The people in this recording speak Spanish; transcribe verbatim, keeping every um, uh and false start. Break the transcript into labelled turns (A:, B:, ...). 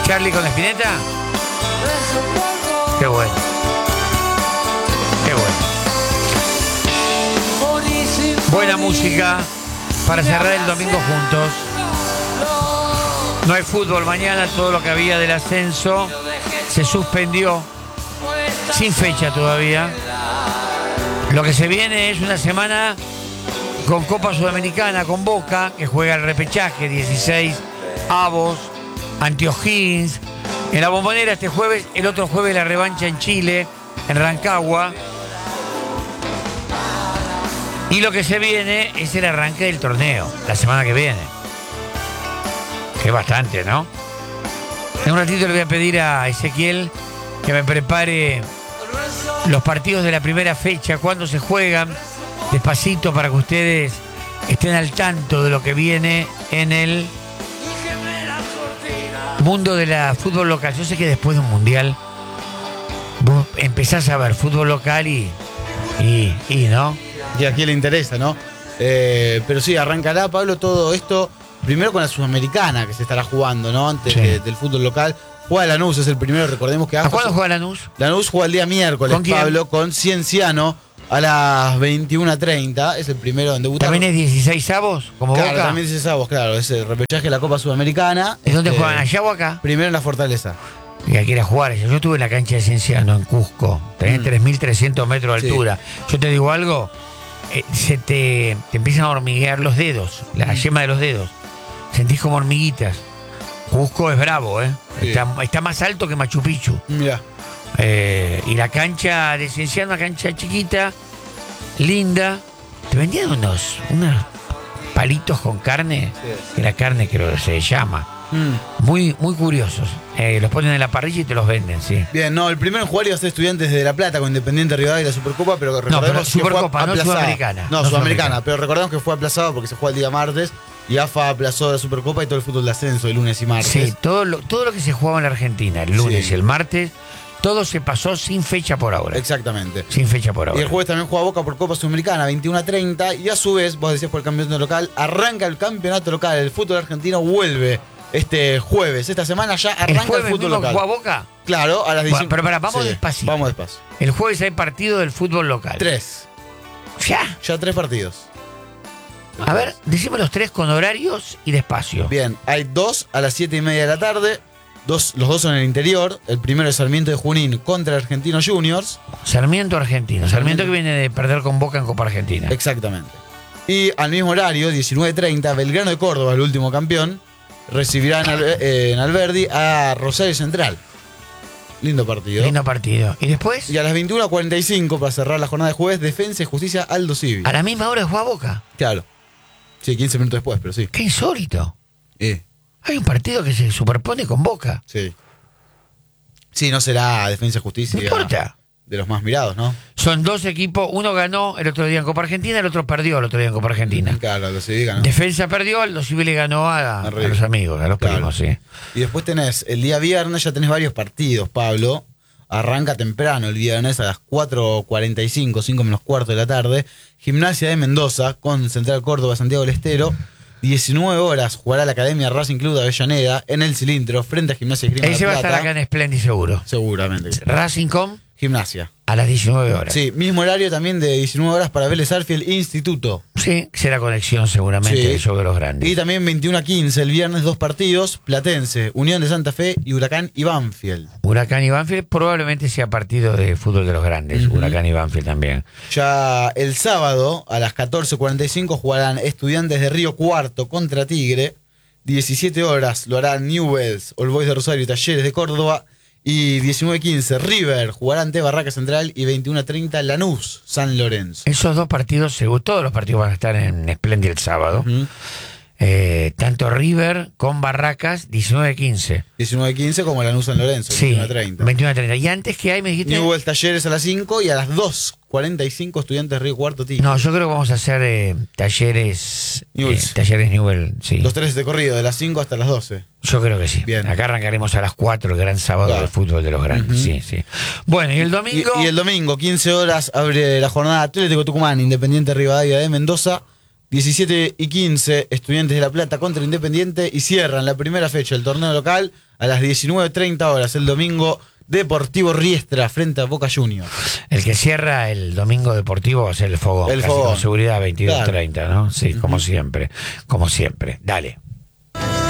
A: Charlie con la Spinetta. Qué bueno. Qué bueno. Buena música para cerrar el domingo juntos. No hay fútbol mañana, todo lo que había del ascenso se suspendió, sin fecha todavía. Lo que se viene es una semana con Copa Sudamericana, con Boca, que juega el repechaje, dieciséis avos, ante O'Higgins. En la Bombonera este jueves, el otro jueves la revancha en Chile, en Rancagua. Y lo que se viene es el arranque del torneo, la semana que viene. Que es bastante, ¿no? En un ratito le voy a pedir a Ezequiel que me prepare los partidos de la primera fecha, cuándo se juegan, despacito para que ustedes estén al tanto de lo que viene en el mundo de la fútbol local. Yo sé que después de un mundial vos empezás a ver fútbol local y, y, y ¿no?
B: Y a quién le interesa, ¿no? Eh, pero sí, arrancará, Pablo, todo esto primero con la Sudamericana que se estará jugando, ¿no? Antes sí. de, del fútbol local. Juega Lanús, es el primero, recordemos que...
A: ¿A cuándo juega Lanús?
B: Lanús juega el día miércoles, ¿con Pablo, con Cienciano a las veintiuna treinta. Es el primero en debutar.
A: ¿También es dieciséis avos, como
B: claro,
A: Boca?
B: También dieciséis avos, claro. Es el repechaje de la Copa Sudamericana.
A: ¿Es donde
B: este,
A: juegan, allá o acá?
B: Primero en la Fortaleza.
A: Y aquí era jugar. Yo estuve en la cancha de Cienciano, en Cusco. Tenés mm. tres mil trescientos metros de altura. Sí. Yo te digo algo, eh, se te, te empiezan a hormiguear los dedos, la mm. yema de los dedos. Sentís como hormiguitas. Cusco es bravo, ¿eh? Sí. Está, está más alto que Machu Picchu.
B: Mira.
A: Eh, y la cancha de Cienciano, una cancha chiquita, linda. Te vendían unos, unos palitos con carne, sí. que la carne creo que se llama. Mm. Muy, muy curiosos. Eh, los ponen en la parrilla y te los venden, sí.
B: Bien, no, el primero en jugar iba a ser Estudiantes de La Plata con Independiente Rivadavia y la Supercopa, pero recordemos
A: no, pero
B: que
A: Supercopa,
B: fue
A: no
B: aplazado.
A: Sudamericana.
B: No,
A: no
B: Sudamericana,
A: Sudamericana,
B: pero recordemos que fue aplazado porque se juega el día martes y A F A aplazó la Supercopa y todo el fútbol de ascenso el lunes y martes.
A: Sí, todo lo, todo lo que se jugaba en la Argentina el lunes sí. y el martes, todo se pasó sin fecha por ahora.
B: Exactamente.
A: Sin fecha por ahora.
B: Y el jueves también juega Boca por Copa Sudamericana, veintiuna treinta, y a su vez, vos decías por el campeonato local, arranca el campeonato local, el fútbol argentino vuelve este jueves, esta semana ya arranca el, jueves el fútbol local.
A: ¿Juega Boca?
B: Claro, a las diecinueve.
A: Pero para, vamos sí, despacito.
B: Vamos despacio.
A: El jueves hay partido del fútbol local.
B: Tres.
A: ¿Ya?
B: Ya tres partidos.
A: A ver, decime los tres con horarios y despacio.
B: Bien, hay dos a las siete y media de la tarde. Dos, los dos son en el interior. El primero es Sarmiento de Junín contra Argentinos Juniors.
A: Sarmiento Argentino. Sarmiento que viene de perder con Boca en Copa Argentina.
B: Exactamente. Y al mismo horario, diecinueve treinta, Belgrano de Córdoba, el último campeón, recibirá en, Albe eh, en Alberdi a Rosario Central. Lindo partido.
A: Lindo partido. ¿Y después?
B: Y a las veintiuna cuarenta y cinco, para cerrar la jornada de jueves, Defensa y Justicia Aldo Civi.
A: ¿A la misma hora juega Boca?
B: Claro. Sí, quince minutos después, pero sí.
A: ¡Qué insólito!
B: Eh.
A: Hay un partido que se superpone con Boca.
B: Sí. Sí, no será Defensa y Justicia.
A: No importa.
B: De los más mirados, ¿no?
A: Son dos equipos, uno ganó el otro día en Copa Argentina, el otro perdió el otro día en Copa Argentina.
B: Claro, Aldo Civi ganó.
A: Defensa perdió, Aldo Civi le ganó a, a, a los amigos, a los claro. primos, sí.
B: Y después tenés, el día viernes ya tenés varios partidos, Pablo. Arranca temprano el viernes a las cuatro cuarenta y cinco, cinco menos cuarto de la tarde. Gimnasia de Mendoza con Central Córdoba, Santiago del Estero. diecinueve horas jugará la Academia Racing Club de Avellaneda en el Cilindro frente a Gimnasia y Grima de
A: Ese
B: la
A: va
B: Plata.
A: a estar acá en Splendid seguro.
B: Seguramente.
A: Racing con
B: Gimnasia.
A: A las diecinueve horas.
B: Sí, mismo horario también de diecinueve horas para Vélez Arfield Instituto.
A: Sí, será conexión seguramente
B: sí.
A: del show de los grandes.
B: Y también veintiuno a quince el viernes, dos partidos, Platense, Unión de Santa Fe y Huracán y Banfield.
A: Huracán y Banfield probablemente sea partido de fútbol de los grandes, uh-huh. Huracán y Banfield también.
B: Ya el sábado a las catorce cuarenta y cinco jugarán Estudiantes de Río Cuarto contra Tigre. diecisiete horas lo harán Newell's, All Boys de Rosario y Talleres de Córdoba. Y diecinueve quince River jugará ante Barraca Central y veintiuno treinta Lanús, San Lorenzo.
A: Esos dos partidos, todos los partidos van a estar en Splendid el sábado. Uh-huh. eh, tanto River con Barracas, diecinueve quince.
B: diecinueve quince como Lanús San Lorenzo,
A: sí,
B: veintiuno treinta.
A: veintiuno treinta. Y antes que hay, me dijiste...
B: Newell's Talleres a las cinco y a las dos cuarenta y cinco Estudiantes Río Cuarto Tigre.
A: No, yo creo que vamos a hacer eh, Talleres... Eh, talleres Newell, sí.
B: Los tres de corrido, de las cinco hasta las doce.
A: Yo creo que sí.
B: Bien.
A: Acá arrancaremos a las cuatro, el gran sábado claro. del fútbol de los grandes. Uh-huh. Sí, sí. Bueno, y el domingo...
B: Y, y el domingo, quince horas, abre la jornada Atlético Tucumán, Independiente Rivadavia de Mendoza. diecisiete y quince Estudiantes de La Plata contra Independiente. Y cierran la primera fecha del torneo local A las diecinueve treinta horas el domingo, Deportivo Riestra frente a Boca Juniors.
A: El que cierra el domingo deportivo va a ser el Fogón.
B: El
A: casi
B: Fogón.
A: Con seguridad veintidós treinta, ¿no? Sí, uh-huh. como siempre. Como siempre. Dale.